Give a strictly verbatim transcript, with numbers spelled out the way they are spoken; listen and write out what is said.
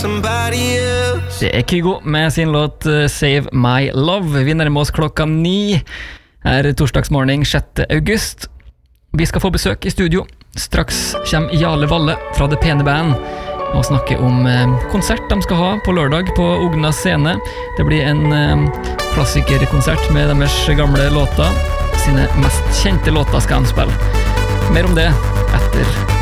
Det er Kygo med sin låt Save My Love. Vi nærmer oss klokka ni her torsdagsmorgen sjette august. Vi skal få besøk i studio. Straks kommer Jale Valle fra Det Pene Band og snakker om konsert de skal ha på lørdag på Ogna scene. Det blir en klassikerkonsert med deres gamle låter. Sine mest kjente låter skal han spille. Mer om det etter